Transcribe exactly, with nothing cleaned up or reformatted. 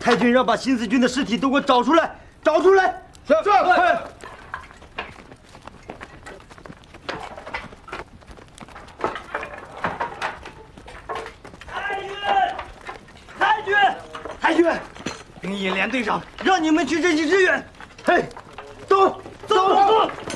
太君让把新四军的尸体都给我找出来，找出来。是是。太君，太君，太君，兵役连队长让你们去这里支援。嘿，走走走。